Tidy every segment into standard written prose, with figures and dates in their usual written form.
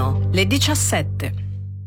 Sono le 17.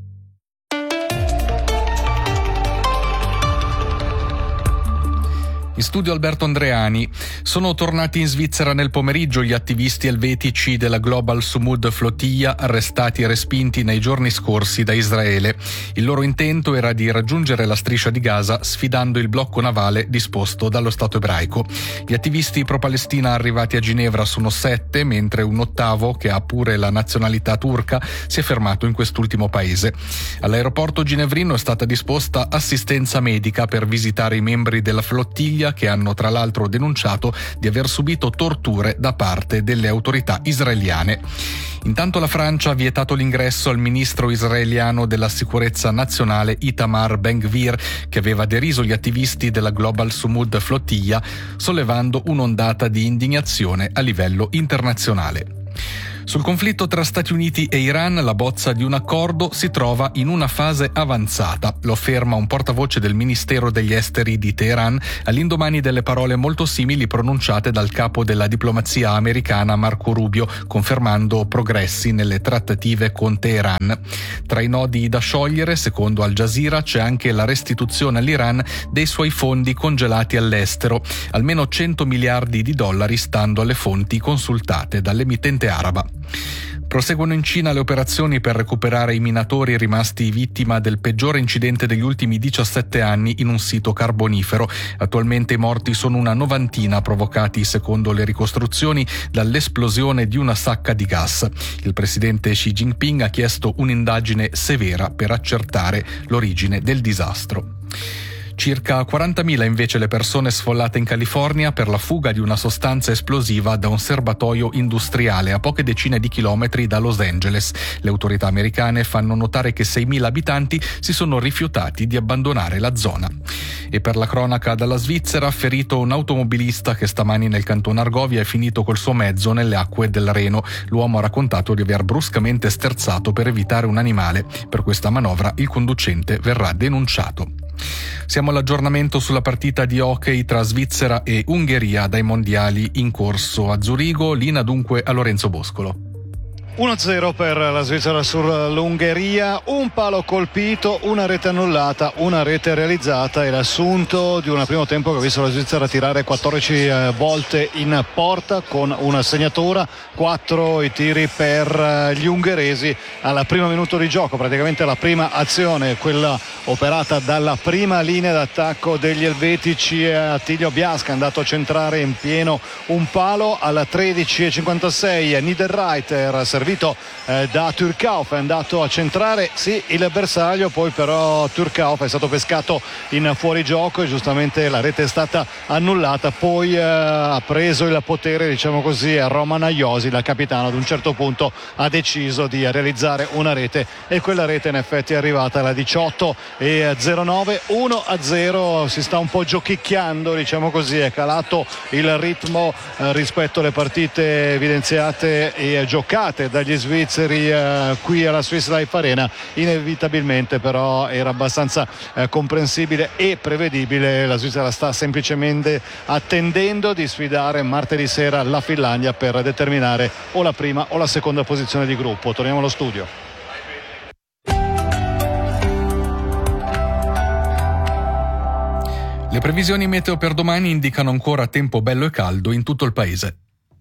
In studio Alberto Andreani. Sono tornati in Svizzera nel pomeriggio gli attivisti elvetici della Global Sumud Flotilla, arrestati e respinti nei giorni scorsi da Israele. Il loro intento era di raggiungere la striscia di Gaza sfidando il blocco navale disposto dallo Stato ebraico. Gli attivisti pro-Palestina arrivati a Ginevra sono 7, mentre un ottavo, che ha pure la nazionalità turca, si è fermato in quest'ultimo paese. All'aeroporto ginevrino è stata disposta assistenza medica per visitare i membri della flottiglia, che hanno tra l'altro denunciato di aver subito torture da parte delle autorità israeliane. Intanto la Francia ha vietato l'ingresso al ministro israeliano della sicurezza nazionale Itamar Ben-Gvir, che aveva deriso gli attivisti della Global Sumud Flotilla, sollevando un'ondata di indignazione a livello internazionale. Sul conflitto tra Stati Uniti e Iran, la bozza di un accordo si trova in una fase avanzata. Lo afferma un portavoce del Ministero degli Esteri di Teheran all'indomani delle parole molto simili pronunciate dal capo della diplomazia americana Marco Rubio, confermando progressi nelle trattative con Teheran. Tra i nodi da sciogliere, secondo Al Jazeera, c'è anche la restituzione all'Iran dei suoi fondi congelati all'estero, almeno 100 miliardi di dollari stando alle fonti consultate dall'emittente araba. Proseguono in Cina le operazioni per recuperare i minatori rimasti vittima del peggiore incidente degli ultimi 17 anni in un sito carbonifero. Attualmente i morti sono una novantina, provocati, secondo le ricostruzioni, dall'esplosione di una sacca di gas. Il presidente Xi Jinping ha chiesto un'indagine severa per accertare l'origine del disastro. Circa 40.000 invece le persone sfollate in California per la fuga di una sostanza esplosiva da un serbatoio industriale a poche decine di chilometri da Los Angeles. Le autorità americane fanno notare che 6.000 abitanti si sono rifiutati di abbandonare la zona. E per la cronaca dalla Svizzera, ferito un automobilista che stamani nel canton Argovia è finito col suo mezzo nelle acque del Reno. L'uomo ha raccontato di aver bruscamente sterzato per evitare un animale. Per questa manovra il conducente verrà denunciato. Siamo all'aggiornamento sulla partita di hockey tra Svizzera e Ungheria dai mondiali in corso a Zurigo. Linea dunque a Lorenzo Boscolo. 1-0 per la Svizzera sull'Ungheria, un palo colpito, una rete annullata, una rete realizzata, e l'assunto di un primo tempo che ha visto la Svizzera tirare 14 volte in porta con una segnatura, 4 i tiri per gli ungheresi al primo minuto di gioco, praticamente la prima azione, quella operata dalla prima linea d'attacco degli elvetici. Attilio Biasca è andato a centrare in pieno un palo al 13:56, Niederreiter servito da Türkauff è andato a centrare il bersaglio, poi però Türkauff è stato pescato in fuorigioco e giustamente la rete è stata annullata. Poi ha preso il potere, diciamo così, Roman Aiosi, il capitano. Ad un certo punto ha deciso di realizzare una rete e quella rete in effetti è arrivata alla 18:09, 1-0. Si sta un po' giochicchiando, diciamo così, è calato il ritmo rispetto alle partite evidenziate e giocate dagli svizzeri qui alla Swiss Life Arena. Inevitabilmente però era abbastanza comprensibile e prevedibile. La Svizzera sta semplicemente attendendo di sfidare martedì sera la Finlandia per determinare o la prima o la seconda posizione di gruppo. Torniamo allo studio. Le previsioni meteo per domani indicano ancora tempo bello e caldo in tutto il paese.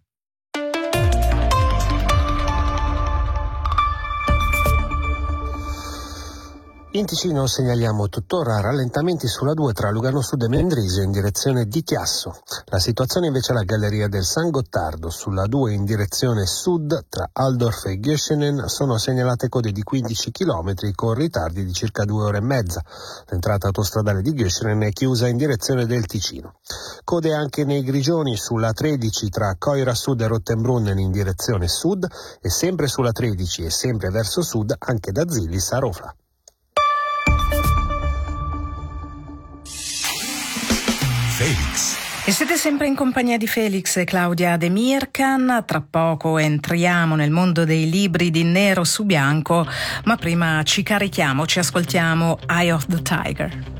In Ticino segnaliamo tuttora rallentamenti sulla 2 tra Lugano Sud e Mendrisio in direzione di Chiasso. La situazione invece alla Galleria del San Gottardo sulla 2 in direzione sud tra Altdorf e Göschenen sono segnalate code di 15 km con ritardi di circa 2 ore e mezza. L'entrata autostradale di Göschenen è chiusa in direzione del Ticino. Code anche nei Grigioni sulla 13 tra Coira Sud e Rottenbrunnen in direzione sud e sempre sulla 13 e sempre verso sud anche da Zillis a Rofla. Felix. E siete sempre in compagnia di Felix e Claudia De Mircan. Tra poco entriamo nel mondo dei libri di nero su bianco, ma prima ci carichiamo, ci ascoltiamo Eye of the Tiger.